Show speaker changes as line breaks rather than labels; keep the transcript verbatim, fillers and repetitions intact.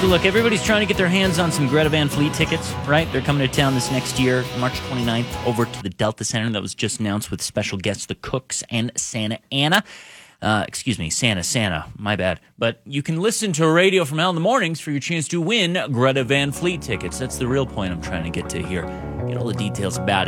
So look, everybody's trying to get their hands on some Greta Van Fleet tickets, right? They're coming to town this next year, March twenty-ninth, over to the Delta Center. That was just announced with special guests, the Cooks and Santa Ana. Uh, excuse me, Santa, Santa, my bad. But you can listen to Radio from Hell in the mornings for your chance to win Greta Van Fleet tickets. That's the real point I'm trying to get to here. Get all the details about it.